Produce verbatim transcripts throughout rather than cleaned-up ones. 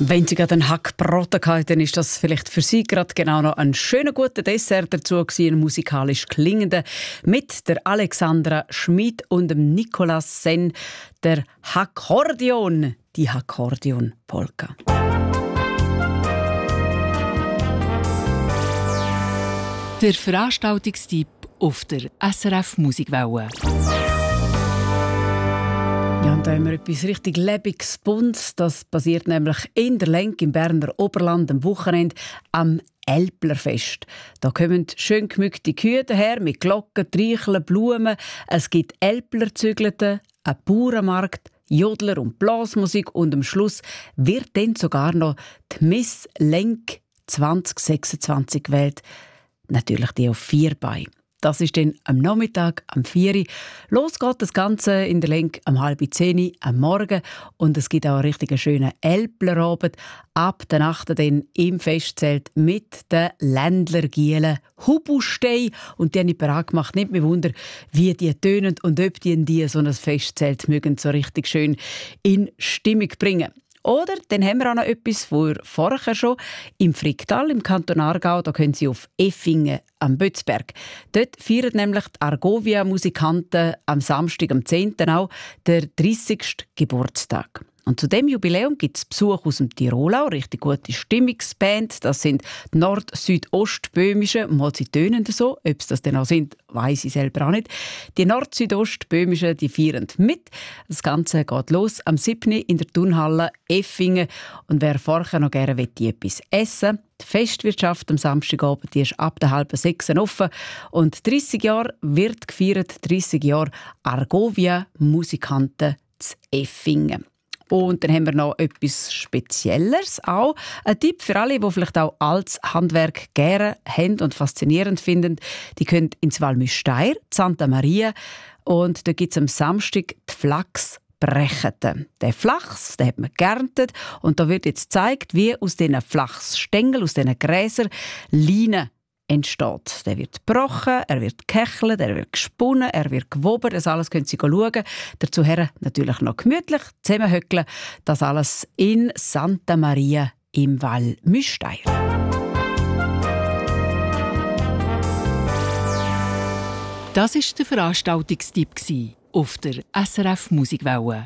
Wenn Sie gerade einen Hackbrot hatten, dann ist das vielleicht für Sie gerade genau noch ein schöner, guter Dessert dazu gewesen, ein musikalisch klingender, mit der Alexandra Schmid und dem Nicolas Senn, der Hakkordeon, die Hakkordeon-Polka. Der Veranstaltungstipp auf der S R F Musikwelle. Ja, und da haben wir etwas richtig Lebendiges, Buntes. Das passiert nämlich in der Lenk im Berner Oberland am Wochenende am Älplerfest. Da kommen schön gemückte Kühe daher mit Glocken, Treicheln, Blumen. Es gibt Älplerzügelte, einen Bauernmarkt, Jodler und Blasmusik und am Schluss wird dann sogar noch die Miss Lenk zwanzig sechsundzwanzig gewählt. Natürlich die auf vier Beinen. Das ist dann am Nachmittag, am vier Uhr. Los geht das Ganze in der Lenk am halb zehn am Morgen. Und es gibt auch einen richtig schönen Älplerabend ab der Nacht dann im Festzelt mit den Ländlergielen Hubustei. Und die haben bereit gemacht. Nicht mehr Wunder, wie die tönen und ob die in die so ein Festzelt mögen so richtig schön in Stimmung bringen. Oder dann haben wir auch noch etwas vor vorher schon. Im Fricktal, im Kanton Aargau, da können Sie auf Effingen am Bötzberg. Dort feiern nämlich die Argovia-Musikanten am Samstag, am zehnten auch, der dreißigsten Geburtstag. Und zu dem Jubiläum gibt es Besuch aus dem Tirolau, richtig gute Stimmungsband. Das sind die Nord-Südostböhmischen, mal sie tönen so, ob es das denn auch sind, weiss ich selber auch nicht. Die Nord-Südostböhmischen, die feiern mit. Das Ganze geht los am siebten in der Turnhalle Effingen. Und wer vorher noch gerne will, etwas essen, die Festwirtschaft am Samstagabend, die ist ab der halben sechs offen. Und dreissig Jahre wird gefeiert, dreissig Jahre Argovia-Musikanten zu Effingen. Und dann haben wir noch etwas Spezielleres auch. Ein Tipp für alle, die vielleicht auch altes Handwerk gerne haben und faszinierend finden. Die können ins Valmüsteier, Santa Maria. Und da gibt es am Samstag die Flachsbrechete. Der Flachs, den hat man geerntet. Und da wird jetzt gezeigt, wie aus diesen Flachsstängeln, aus diesen Gräsern, Leinen entsteht. Der wird gebrochen, er wird gekechelt, er wird gesponnen, er wird gewoben. Das alles können Sie schauen. Dazu natürlich noch gemütlich zusammenhöckeln. Das alles in Santa Maria im Val Müsteier. Das war der Veranstaltungstipp auf der S R F Musikwelle.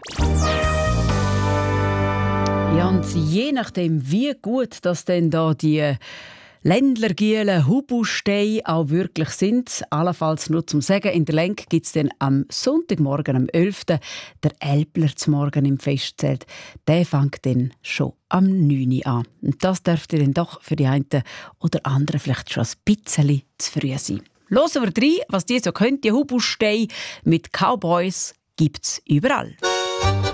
Ja, und je nachdem, wie gut das denn da die Ländlergielen, Hubustei auch wirklich sind. Allenfalls nur zum Sagen, in der Lenk gibt es dann am Sonntagmorgen, am elften der Älpler zum Morgen im Festzelt. Der fängt dann schon am neun Uhr an. Und das dürfte dann doch für die einen oder anderen vielleicht schon ein bisschen zu früh sein. Hören wir rein, was die so können. Die Hubustei mit Cowboys gibt es überall.